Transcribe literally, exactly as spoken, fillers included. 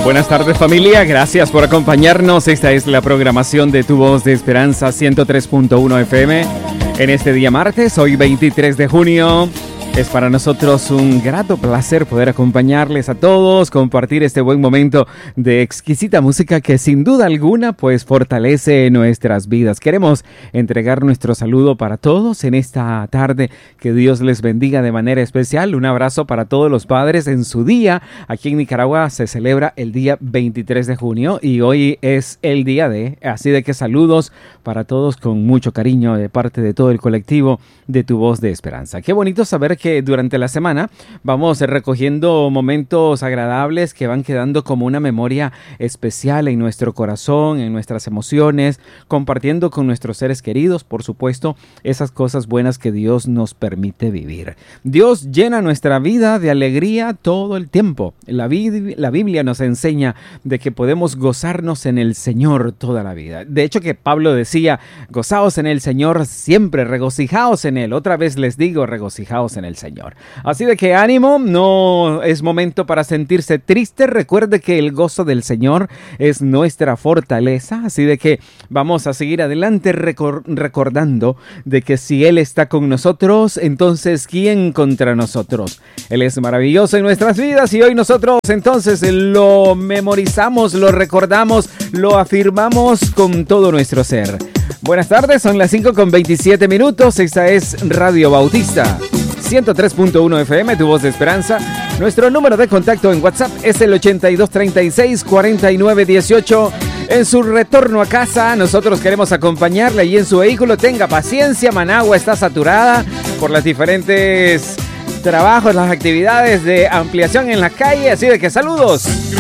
Buenas tardes, familia, gracias por acompañarnos. Esta es la programación de Tu Voz de Esperanza ciento tres punto uno F M. En este día martes, hoy veintitrés de junio, es para nosotros un grato placer poder acompañarles a todos, compartir este buen momento de exquisita música que sin duda alguna pues fortalece nuestras vidas. Queremos entregar nuestro saludo para todos en esta tarde, que Dios les bendiga de manera especial. Un abrazo para todos los padres en su día. Aquí en Nicaragua se celebra el día veintitrés de junio y hoy es el día de, así de que saludos para todos con mucho cariño de parte de todo el colectivo de Tu Voz de Esperanza. Qué bonito saber que que durante la semana vamos recogiendo momentos agradables que van quedando como una memoria especial en nuestro corazón, en nuestras emociones, compartiendo con nuestros seres queridos, por supuesto, esas cosas buenas que Dios nos permite vivir. Dios llena nuestra vida de alegría todo el tiempo. La, Bib- la Biblia nos enseña de que podemos gozarnos en el Señor toda la vida. De hecho, que Pablo decía, gozaos en el Señor siempre, regocijaos en Él. Otra vez les digo, regocijaos en el Señor. Así de que ánimo, no es momento para sentirse triste. Recuerde que el gozo del Señor es nuestra fortaleza. Así de que vamos a seguir adelante recor- recordando de que si Él está con nosotros, entonces ¿quién contra nosotros? Él es maravilloso en nuestras vidas y hoy nosotros entonces lo memorizamos, lo recordamos, lo afirmamos con todo nuestro ser. Buenas tardes, son las cinco con veintisiete minutos. Esta es Radio Bautista ciento tres punto uno F M, Tu Voz de Esperanza. Nuestro número de contacto en WhatsApp es el ochenta y dos treinta y seis cuarenta y nueve dieciocho. En su retorno a casa, nosotros queremos acompañarle y en su vehículo tenga paciencia. Managua está saturada por las diferentes trabajos, las actividades de ampliación en la calle, así de que saludos.